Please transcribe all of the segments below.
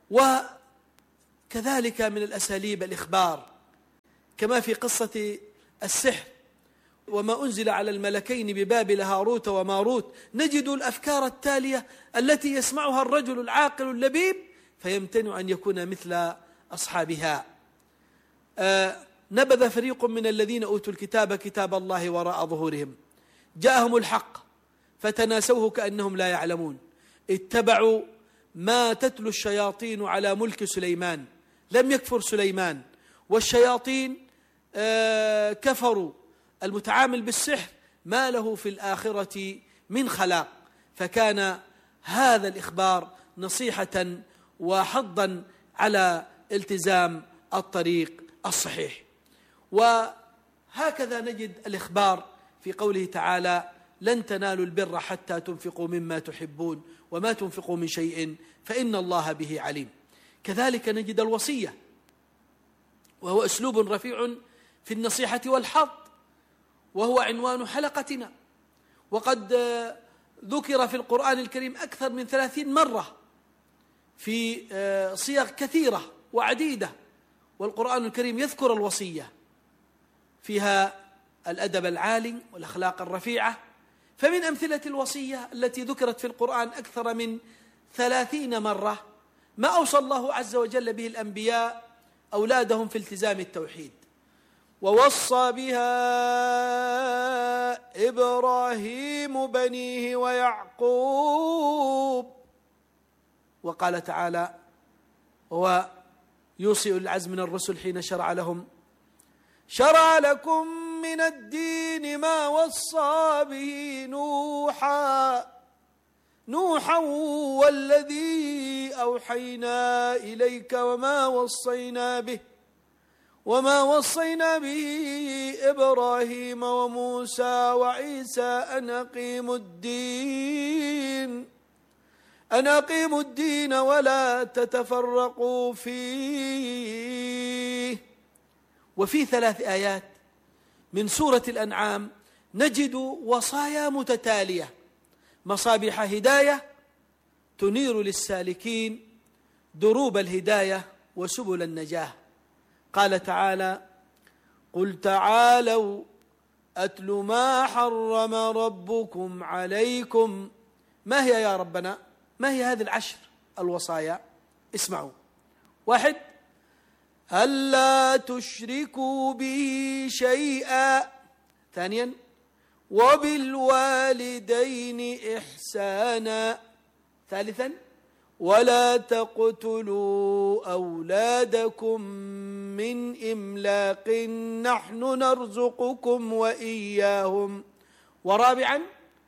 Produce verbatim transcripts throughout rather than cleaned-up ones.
وكذلك من الأساليب الإخبار، كما في قصة السحر وما أنزل على الملكين ببابل هاروت وماروت، نجد الأفكار التالية التي يسمعها الرجل العاقل اللبيب فيمتنع أن يكون مثل أصحابها. آه نبذ فريق من الذين أوتوا الكتاب كتاب الله وراء ظهورهم، جاءهم الحق فتناسوه كأنهم لا يعلمون، اتبعوا ما تتلو الشياطين على ملك سليمان، لم يكفر سليمان، والشياطين آه كفروا، المتعامل بالسحر ما له في الآخرة من خلاق. فكان هذا الإخبار نصيحة وحضا على التزام الطريق الصحيح. وهكذا نجد الإخبار في قوله تعالى: لن تنالوا البر حتى تنفقوا مما تحبون وما تنفقوا من شيء فإن الله به عليم. كذلك نجد الوصية، وهو أسلوب رفيع في النصيحة والحظ، وهو عنوان حلقتنا، وقد ذكر في القرآن الكريم أكثر من ثلاثين مرة في صيغ كثيرة وعديدة، والقرآن الكريم يذكر الوصية، فيها الأدب العالي والأخلاق الرفيعة. فمن أمثلة الوصية التي ذكرت في القرآن أكثر من ثلاثين مرة ما أوصى الله عز وجل به الأنبياء أولادهم في التزام التوحيد: ووصى بها إبراهيم بنيه ويعقوب. وقال تعالى: هو يوصي العزم من الرسل حين شرع لهم: شرع لكم من الدين ما وصى به نوحا نوحا والذي أوحينا إليك وما وصينا به وما وصينا به إبراهيم وموسى وعيسى أن أقيموا الدين أن أقيموا الدين ولا تتفرقوا فيه. وفي ثلاث آيات من سورة الأنعام نجد وصايا متتالية: مصابيح هداية تنير للسالكين دروب الهداية وسبل النجاة. قال تعالى: قل تعالوا أتل ما حرم ربكم عليكم. ما هي يا ربنا؟ ما هي هذه العشر الوصايا؟ اسمعوا: واحد، ألا تشركوا به شيئا. ثانيا، وبالوالدين إحسانا. ثالثا، ولا تقتلوا أولادكم من إملاق نحن نرزقكم وإياهم. ورابعا،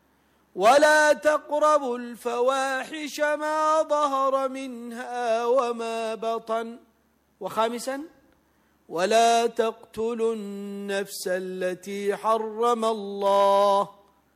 ولا تقربوا الفواحش ما ظهر منها وما بطن. وخامسا، ولا تقتلوا النفس التي حرم الله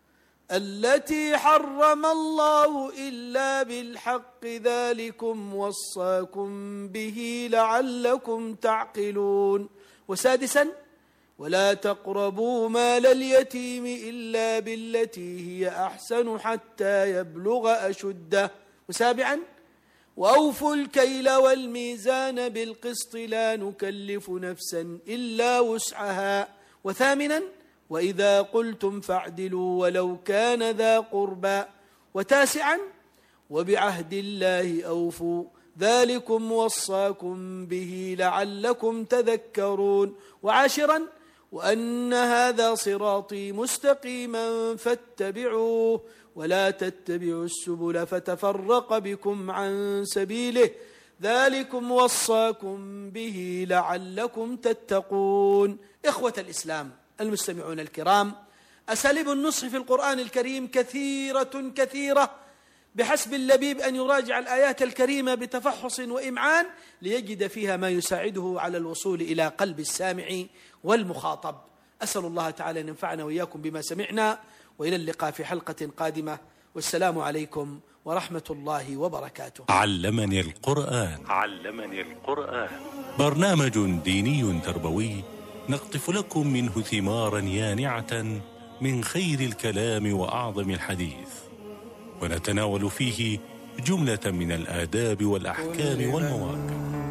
التي حرم الله إلا بالحق ذلكم وصاكم به لعلكم تعقلون. وسادسا، ولا تقربوا مال اليتيم إلا بالتي هي أحسن حتى يبلغ أشده. وسابعا، وأوفوا الكيل والميزان بالقسط لا نكلف نفسا إلا وسعها. وثامنا، وإذا قلتم فاعدلوا ولو كان ذا قربى. وتاسعا، وبعهد الله أوفوا ذلكم وصاكم به لعلكم تذكرون. وعاشرا، وأن هذا صراطي مستقيما فاتبعوه ولا تتبعوا السبل فتفرق بكم عن سبيله ذلكم وصاكم به لعلكم تتقون. إخوة الإسلام المستمعون الكرام، أساليب النصح في القرآن الكريم كثيرة كثيرة، بحسب اللبيب أن يراجع الآيات الكريمة بتفحص وإمعان ليجد فيها ما يساعده على الوصول إلى قلب السامع والمخاطب. أسأل الله تعالى أن ينفعنا وإياكم بما سمعنا، وإلى اللقاء في حلقة قادمة، والسلام عليكم ورحمة الله وبركاته. علمني القرآن علمني القرآن برنامج ديني تربوي نقطف لكم منه ثمارا يانعة من خير الكلام وأعظم الحديث، ونتناول فيه جملة من الآداب والأحكام والمواقف.